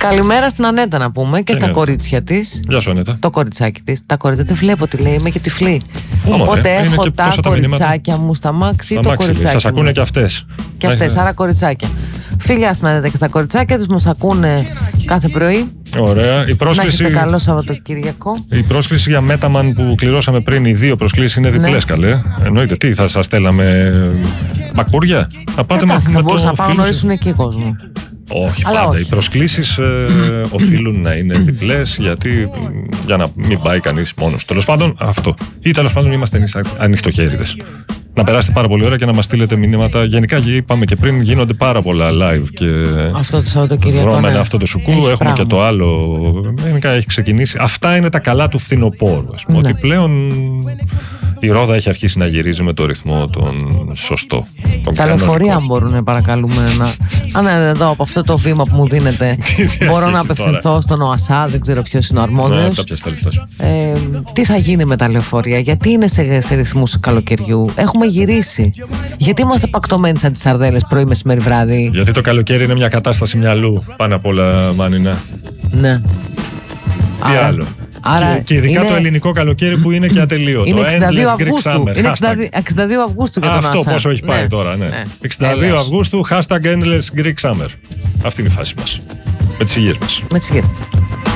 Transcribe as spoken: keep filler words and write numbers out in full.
Καλημέρα στην Ανέτα να πούμε και, και στα ναι. κορίτσια της. Γεια σου, Ανέτα. Το κοριτσάκι της. Τα κορίτσια δεν βλέπω τι λέει, είμαι και τυφλή. Ούμε, Οπότε ρε. έχω και τα κοριτσάκια μου στα μάξι ή το κοριτσάκι. Σας ακούνε μου. Και αυτές. Και αυτές, άρα κοριτσάκια. Φιλιά στην Ανέτα και στα κοριτσάκια της, μας ακούνε κάθε πρωί. Ωραία. Η πρόσκληση... Να έχετε καλό Σαββατοκύριακο. Η πρόσκληση για Μέταμαν που κληρώσαμε πριν, οι δύο προσκλήσεις είναι διπλές, ναι. Καλέ. Εννοείται, τι θα σας στέλναμε μπακούρια. Θα πάτε με, θα μπορούσα να πάω να γνωρίσουν εκεί κόσμο. Όχι, αλλά πάντα. όχι. Οι προσκλήσεις ε, οφείλουν να είναι διπλές, γιατί για να μην πάει κανείς μόνος. Τέλος πάντων, αυτό. Ή τέλος πάντων είμαστε ανοιχτοχέριδες. Να περάσετε πάρα πολύ ώρα και να μας στείλετε μηνύματα. Γενικά, είπαμε και πριν, γίνονται πάρα πολλά live και αυτό το Σαββατοκύριακο. Δρόμενα ναι. Αυτό το σουκού. Έχει έχουμε πράγμα. Και το άλλο. Γενικά έχει ξεκινήσει. Αυτά είναι τα καλά του φθινοπόρου. Ναι. Ότι πλέον η Ρόδα έχει αρχίσει να γυρίζει με το ρυθμό τον σωστό. Τον τα λεωφορεία μπορούν, παρακαλούμε, να. Αν εδώ από αυτό το βήμα που μου δίνετε μπορώ να απευθυνθώ τώρα στον ΟΑΣΑ, δεν ξέρω ποιος είναι ο αρμόδιος. Ε, τι θα γίνει με τα λεωφορεία, γιατί είναι σε, σε ρυθμούς καλοκαιριού. Έχουμε γυρίσει. Γιατί είμαστε πακτωμένοι σαν τις σαρδέλες πρωί, μεσημέρι, βράδυ. Γιατί το καλοκαίρι είναι μια κατάσταση μυαλού πάνω απ' όλα, Μάνινα. Ναι. Τι Άρα... άλλο. Άρα και, και ειδικά είναι... το ελληνικό καλοκαίρι που είναι και ατελείωτο. Είναι εξήντα δύο Αυγούστου. Είναι εξήντα δύο Αυγούστου για τον Αυτό Άσα. πόσο έχει πάει, ναι. Τώρα, ναι. Ναι. εξήντα δύο Αυγούστου, hashtag Endless Greek Summer. Αυτή είναι η φάση μας. Με τις υγείες μας. Με τις υγείες.